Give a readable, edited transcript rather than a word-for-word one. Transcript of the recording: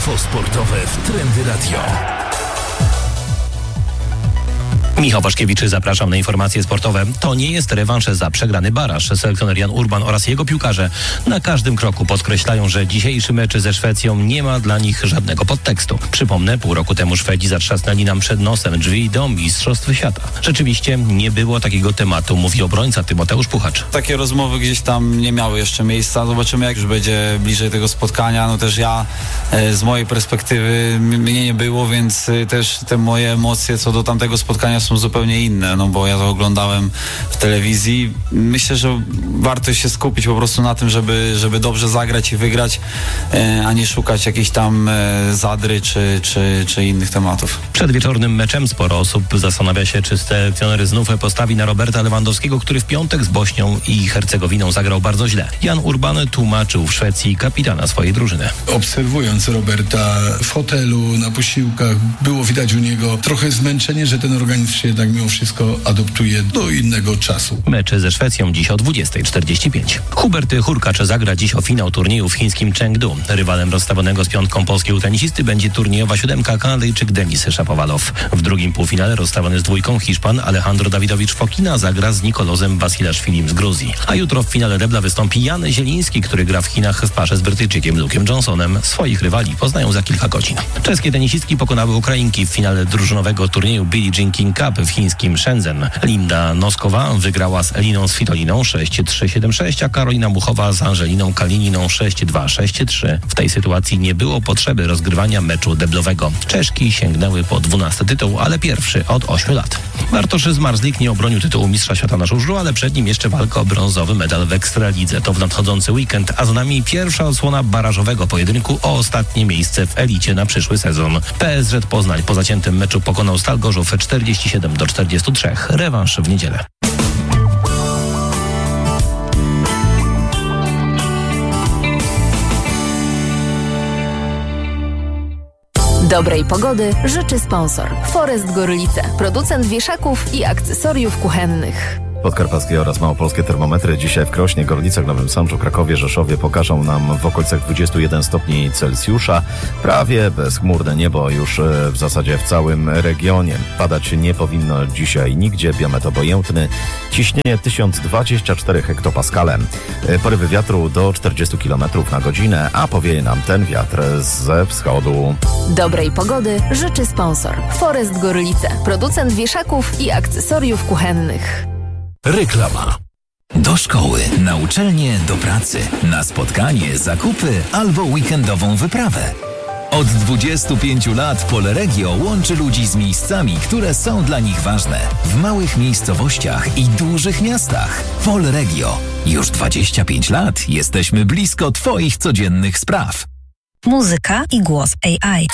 Info sportowe w Trendy Radio. Michał Waszkiewicz, zapraszam na informacje sportowe. To nie jest rewanż za przegrany baraż. Selekcjoner Jan Urban oraz jego piłkarze na każdym kroku podkreślają, że dzisiejszy mecz ze Szwecją nie ma dla nich żadnego podtekstu. Przypomnę, pół roku temu Szwedzi zatrzasnęli nam przed nosem drzwi do Mistrzostw Świata. Rzeczywiście nie było takiego tematu, mówi obrońca Tymoteusz Puchacz. Takie rozmowy gdzieś tam nie miały jeszcze miejsca. Zobaczymy, jak już będzie bliżej tego spotkania. No też ja z mojej perspektywy mnie nie było, więc też te moje emocje co do tamtego spotkania są zupełnie inne, no bo ja to oglądałem w telewizji. Myślę, że warto się skupić po prostu na tym, żeby dobrze zagrać i wygrać, a nie szukać jakiejś tam zadry czy innych tematów. Przed wieczornym meczem sporo osób zastanawia się, czy selekcjoner znów postawi na Roberta Lewandowskiego, który w piątek z Bośnią i Hercegowiną zagrał bardzo źle. Jan Urban tłumaczył w Szwecji kapitana swojej drużyny. Obserwując Roberta w hotelu, na posiłkach, było widać u niego trochę zmęczenie, że ten organizm się jednak mimo wszystko adoptuje do innego czasu. Mecze ze Szwecją dziś o 20:45. Hubert Hurkacz zagra dziś o finał turnieju w chińskim Chengdu. Rywalem rozstawionego z piątką polskiego tenisisty będzie turniejowa siódemka Kanadyjczyk Denis Szapowalow. W drugim półfinale rozstawiony z dwójką Hiszpan Alejandro Dawidowicz-Fokina zagra z Nikolozem Basilashvilim z Gruzji. A jutro w finale debla wystąpi Jan Zieliński, który gra w Chinach w parze z Brytyjczykiem Luke'em Johnsonem. Swoich rywali poznają za kilka godzin. Czeskie tenisistki pokonały Ukrainki w finale drużynowego turnieju Billie Jean King Cup w chińskim Shenzhen. Linda Noskowa wygrała z Eliną Svitoliną 6-3-7-6, a Karolina Muchowa z Angeliną Kalininą 6-2-6-3. W tej sytuacji nie było potrzeby rozgrywania meczu deblowego. Czeszki sięgnęły po 12 tytuł, ale pierwszy od 8 lat. Bartosz Zmarzlik nie obronił tytułu mistrza świata na żużlu, ale przed nim jeszcze walka o brązowy medal w Ekstralidze. To w nadchodzący weekend, a za nami pierwsza odsłona barażowego pojedynku o ostatnie miejsce w elicie na przyszły sezon. PSŻ Poznań po zaciętym meczu pokonał Stal Gorzów 47-43. Rewanż w niedzielę. Dobrej pogody życzy sponsor Forest Gorlice, producent wieszaków i akcesoriów kuchennych. Podkarpackie oraz małopolskie termometry dzisiaj w Krośnie, Gorlicach, Nowym Sączu, Krakowie, Rzeszowie pokażą nam w okolicach 21 stopni Celsjusza. Prawie bezchmurne niebo już w zasadzie w całym regionie. Padać nie powinno dzisiaj nigdzie, biometr obojętny, ciśnienie 1024 hektopaskale. Porywy wiatru do 40 km na godzinę, a powieje nam ten wiatr ze wschodu. Dobrej pogody życzy sponsor Forest Gorlice, producent wieszaków i akcesoriów kuchennych. Reklama. Do szkoły, na uczelnię, do pracy, na spotkanie, zakupy albo weekendową wyprawę. Od 25 lat Polregio łączy ludzi z miejscami, które są dla nich ważne. W małych miejscowościach i dużych miastach. Polregio. Już 25 lat jesteśmy blisko Twoich codziennych spraw. Muzyka i głos AI.